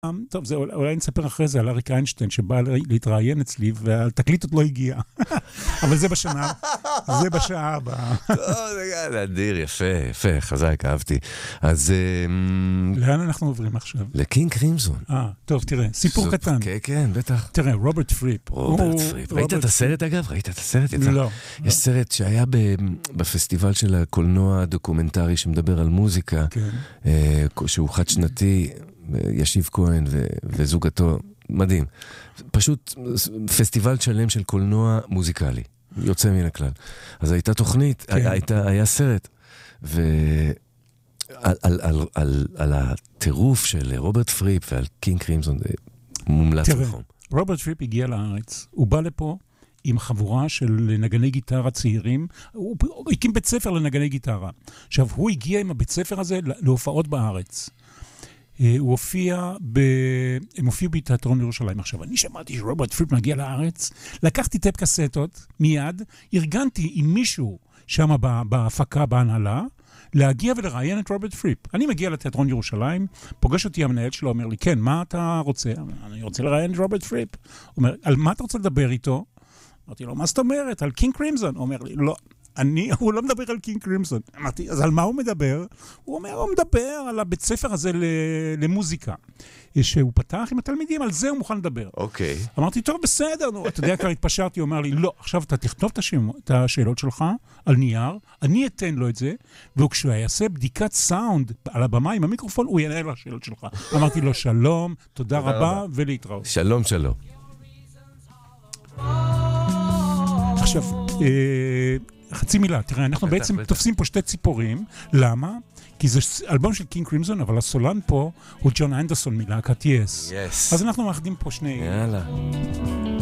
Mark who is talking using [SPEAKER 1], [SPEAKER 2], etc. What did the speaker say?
[SPEAKER 1] טוב, זה אולי נספר אחרי זה על אריק איינשטיין שבא להתראיין אצלי והתקליט עוד לא הגיע. אבל זה בשעה הבאה.
[SPEAKER 2] טוב, זה אדיר, יפה, חזק, אהבתי. אז...
[SPEAKER 1] לאן אנחנו עוברים עכשיו?
[SPEAKER 2] לקינג קרימזון.
[SPEAKER 1] טוב, תראה, סיפור קטן.
[SPEAKER 2] כן, בטח.
[SPEAKER 1] תראה, רוברט פריפ.
[SPEAKER 2] ראית את הסרט אגב? ראית את הסרט?
[SPEAKER 1] לא.
[SPEAKER 2] יש סרט שהיה בפסטיבל של הקולנוע הדוקומנטרי שמדבר על מוזיקה, שהוא חד שנתי, ישיב כהן וזוגתו, מדהים. פשוט פסטיבל שלם של קולנוע מוזיקלי, יוצא מן הכלל. אז הייתה תוכנית, היה סרט, על הטירוף של רוברט פריפ ועל קינג קרימזון, זה מומלץ בחום.
[SPEAKER 1] רוברט פריפ הגיע לארץ, הוא בא לפה עם חבורה של נגני גיטרה צעירים, הוא הקים בית ספר לנגני גיטרה. עכשיו, הוא הגיע עם הבית ספר הזה להופעות בארץ. הם הופיעו בתיאטרון ירושלים. עכשיו, אני שמעתי שרוברט פריפ מגיע לארץ, לקחתי טייפ קסטות מיד, ארגנתי עם מישהו שם בהפקה, בהנהלה, להגיע ולראיין את רוברט פריפ. אני מגיע לתיאטרון ירושלים, פוגש אותי המנהל שלו, אומר לי, כן, מה אתה רוצה? אני רוצה לראיין את רוברט פריפ. הוא אומר, על מה אתה רוצה לדבר איתו? אמרתי לו, מה זאת אומרת? על קינג קרימזון. הוא אומר לי, לא. הוא לא מדבר על קינג קרימזון. אמרתי, אז על מה הוא מדבר? הוא אומר, הוא מדבר על הבית ספר הזה למוזיקה. שהוא פתח עם התלמידים, על זה הוא מוכן לדבר.
[SPEAKER 2] אוקיי.
[SPEAKER 1] אמרתי, טוב, בסדר, אתה יודע, כבר התפשרתי, הוא אומר לי, לא, עכשיו אתה תכתוב את השאלות שלך על נייר, אני אתן לו את זה, וכשהוא יעשה בדיקת סאונד על הבמה עם המיקרופון, הוא יענה לו השאלות שלך. אמרתי לו, שלום, תודה רבה, ולהתראות.
[SPEAKER 2] שלום.
[SPEAKER 1] עכשיו, חצי מילה, תראה, אנחנו בעצם תופסים פה שתי ציפורים, למה? כי זה אלבום של קינג קרימזון, אבל הסולן פה הוא ג'ון אנדרסון מלהקת יס. אז אנחנו מאחדים פה שני...
[SPEAKER 2] יאללה.